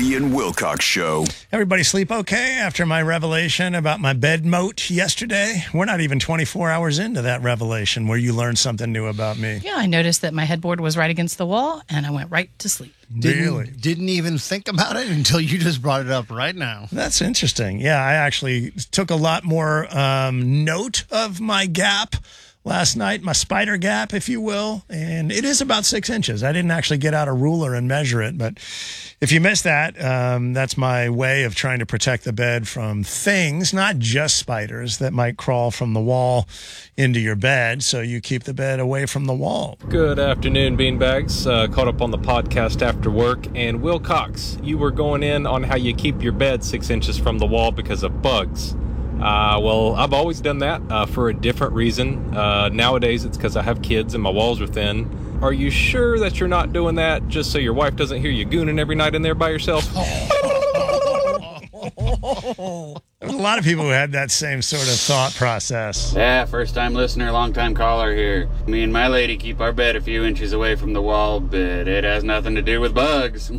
Woody and Wilcox Show. Everybody sleep okay after my revelation about my bed moat yesterday? We're not even 24 hours into that revelation where you learned something new about me. Yeah, I noticed that my headboard was right against the wall, and I went right to sleep. Really? Didn't even think about it until you just brought it up right now. That's interesting. Yeah, I actually took a lot more note of my gap last night, my spider gap, if you will, and it is about 6 inches. I didn't actually get out a ruler and measure it, but if you missed that, that's my way of trying to protect the bed from things, not just spiders, that might crawl from the wall into your bed, so you keep the bed away from the wall. Good afternoon, Beanbags. Caught up on the podcast after work, and Wilcox, you were going in on how you keep your bed 6 inches from the wall because of bugs. Well, I've always done that for a different reason. Nowadays, it's because I have kids and my walls are thin. Are you sure that you're not doing that just so your wife doesn't hear you gooning every night in there by yourself? There's a lot of people who had that same sort of thought process. Yeah, first-time listener, long-time caller here. Me and my lady keep our bed a few inches away from the wall, but it has nothing to do with bugs.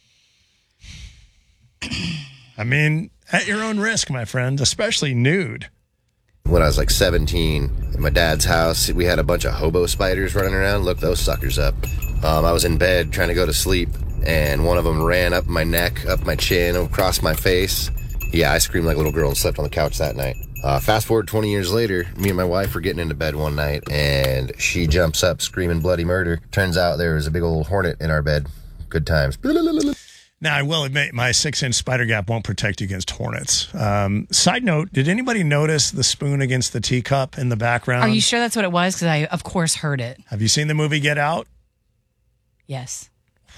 I mean, at your own risk, my friend, especially nude. When I was like 17, at my dad's house, we had a bunch of hobo spiders running around. Look those suckers up. I was in bed trying to go to sleep, and one of them ran up my neck, up my chin, across my face. Yeah, I screamed like a little girl and slept on the couch that night. Fast forward 20 years later, me and my wife were getting into bed one night, and she jumps up screaming bloody murder. Turns out there was a big old hornet in our bed. Good times. Now, I will admit, my 6-inch spider gap won't protect you against hornets. Side note, did anybody notice the spoon against the teacup in the background? Are you sure that's what it was? Because I, of course, heard it. Have you seen the movie Get Out? Yes.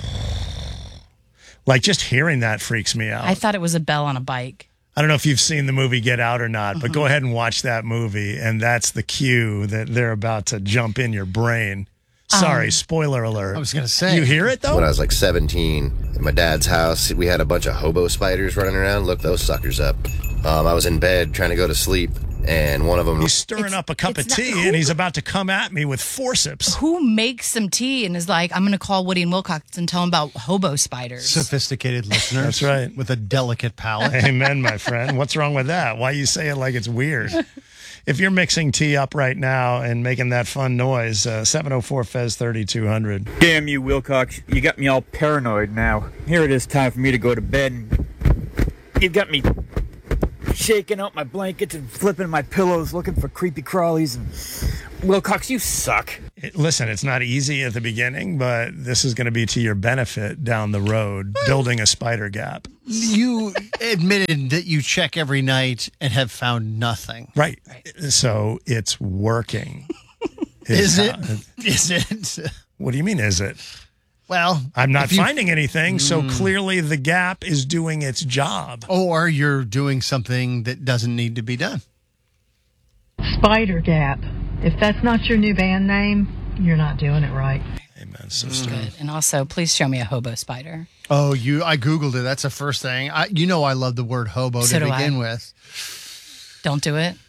Like, just hearing that freaks me out. I thought it was a bell on a bike. I don't know if you've seen the movie Get Out or not, but go ahead and watch that movie, and that's the cue that they're about to jump in your brain. Sorry, spoiler alert. I was going to say. You hear it, though? When I was like 17, at my dad's house, we had a bunch of hobo spiders running around. Look those suckers up. I was in bed trying to go to sleep, and one of them... He's stirring up a cup of tea, and he's about to come at me with forceps. Who makes some tea and is like, I'm going to call Woody and Wilcox and tell him about hobo spiders? Sophisticated listeners. That's right. With a delicate palate. Amen, my friend. What's wrong with that? Why you say it like it's weird? If you're mixing tea up right now and making that fun noise, 704-FEZ-3200. Damn you, Wilcox. You got me all paranoid now. Here it is time for me to go to bed. And you've got me shaking out my blankets and flipping my pillows looking for creepy crawlies. And Wilcox, you suck. Listen, it's not easy at the beginning, but this is going to be to your benefit down the road, building a spider gap. You admitted that you check every night and have found nothing. Right. So it's working. Is it? Is it? What do you mean, is it? Well, I'm not finding anything, so clearly the gap is doing its job. Or you're doing something that doesn't need to be done. Spider Gap. If that's not your new band name, you're not doing it right. Amen, sister. Good. And also, please show me a hobo spider. Oh, I Googled it. That's the first thing. I love the word hobo So to do begin I. with. Don't do it?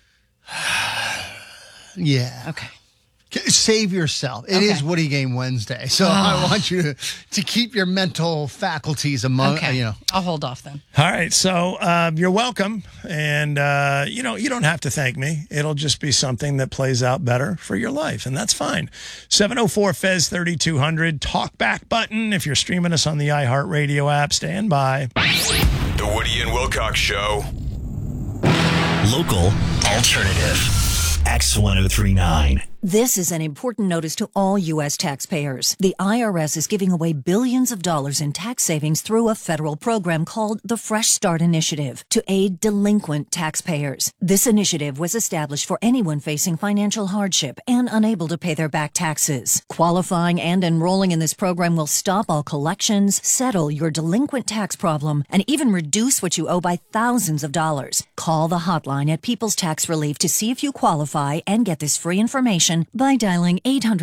Yeah. Okay. Save yourself. It is Woody Game Wednesday. So I want you to keep your mental faculties among, I'll hold off then. All right, so you're welcome, and you don't have to thank me. It'll just be something that plays out better for your life, and that's fine. 704-FEZ-3200, talkback button. If you're streaming us on the iHeartRadio app, stand by. The Woody and Wilcox Show. Local alternative. X1039. This is an important notice to all U.S. taxpayers. The IRS is giving away billions of dollars in tax savings through a federal program called the Fresh Start Initiative to aid delinquent taxpayers. This initiative was established for anyone facing financial hardship and unable to pay their back taxes. Qualifying and enrolling in this program will stop all collections, settle your delinquent tax problem, and even reduce what you owe by thousands of dollars. Call the hotline at People's Tax Relief to see if you qualify and get this free information by dialing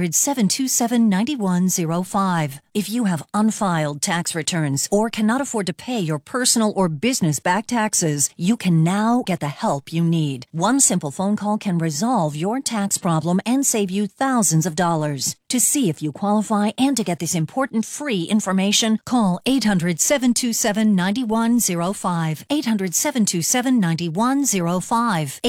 800-727-9105. If you have unfiled tax returns or cannot afford to pay your personal or business back taxes, you can now get the help you need. One simple phone call can resolve your tax problem and save you thousands of dollars. To see if you qualify and to get this important free information, call 800-727-9105. 800-727-9105.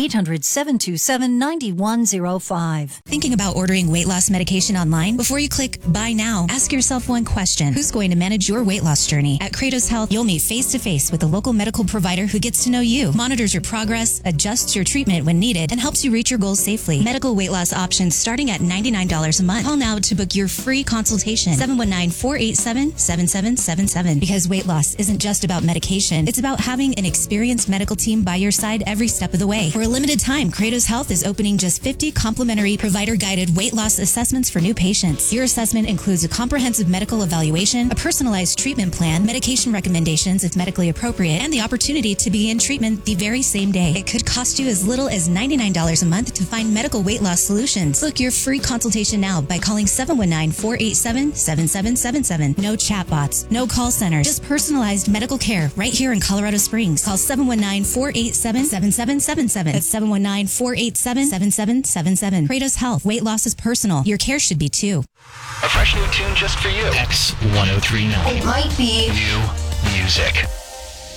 800-727-9105. Thinking about ordering weight loss medication online? Before you click buy now, ask yourself one question. Who's going to manage your weight loss journey? At Kratos Health, you'll meet face-to-face with a local medical provider who gets to know you, monitors your progress, adjusts your treatment when needed, and helps you reach your goals safely. Medical weight loss options starting at $99 a month. Call now to book your free consultation. 719-487-7777. Because weight loss isn't just about medication. It's about having an experienced medical team by your side every step of the way. For a limited time, Kratos Health is opening just 50 complimentary provider-guided weight loss assessments for new patients. Your assessment includes a comprehensive medical evaluation, a personalized treatment plan, medication recommendations if medically appropriate, and the opportunity to begin treatment the very same day. It could cost you as little as $99 a month to find medical weight loss solutions. Book your free consultation now by calling 719-487-7777. No chatbots, no call centers, just personalized medical care right here in Colorado Springs. Call 719-487-7777. That's 719-487-7777. Kratos Health. Weight loss is personal. Your care should be too. A fresh new tune just for you. X1039. It might be new music.